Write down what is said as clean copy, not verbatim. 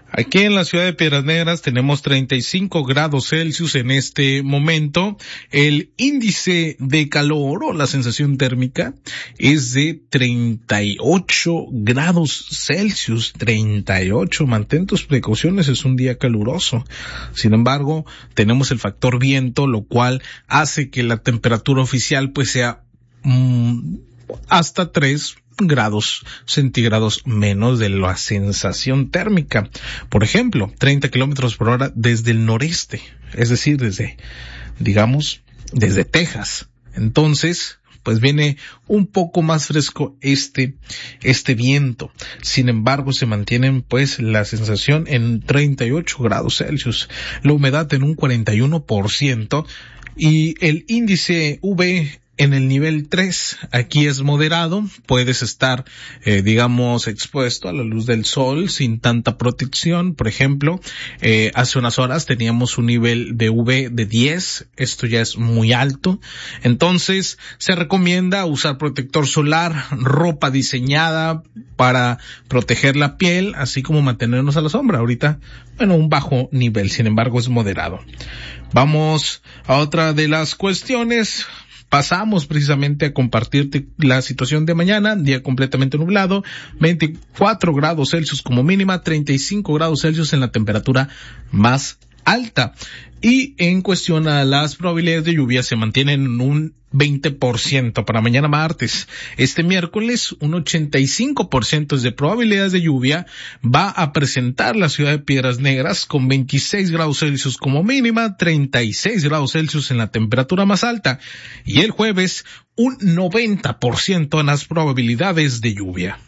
Aquí en la ciudad de Piedras Negras tenemos 35 grados Celsius en este momento. El índice de calor o la sensación térmica es de 38 grados Celsius. 38. Mantén tus precauciones, es un día caluroso. Sin embargo, tenemos el factor viento, lo cual hace que la temperatura oficial pues sea hasta 3 grados centígrados menos de la sensación térmica. Por ejemplo, 30 kilómetros por hora desde el noreste, es decir, desde Texas. Entonces, pues viene un poco más fresco este viento. Sin embargo, se mantienen pues la sensación en 38 grados Celsius, la humedad en un 41% y el índice UV en el nivel 3, aquí es moderado, puedes estar, expuesto a la luz del sol sin tanta protección. Por ejemplo, hace unas horas teníamos un nivel de UV de 10, esto ya es muy alto. Entonces, se recomienda usar protector solar, ropa diseñada para proteger la piel, así como mantenernos a la sombra. Ahorita, un bajo nivel, sin embargo, es moderado. Vamos a otra de las cuestiones. Pasamos precisamente a compartirte la situación de mañana, día completamente nublado, 24 grados Celsius como mínima, 35 grados Celsius en la temperatura más alta. Y en cuestión a las probabilidades de lluvia se mantienen en un 20% para mañana martes. Este miércoles un 85% de probabilidades de lluvia va a presentar la ciudad de Piedras Negras con 26 grados Celsius como mínima, 36 grados Celsius en la temperatura más alta. Y el jueves un 90% en las probabilidades de lluvia.